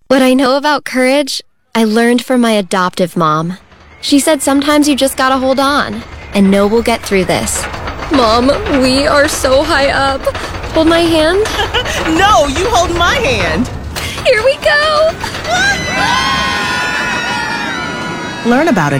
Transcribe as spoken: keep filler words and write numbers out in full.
What I know about courage, I learned from my adoptive mom. She said sometimes you just gotta hold on and know we'll get through this. Mom, we are so high up. Hold my hand. No, you hold my hand. Here we go. Learn about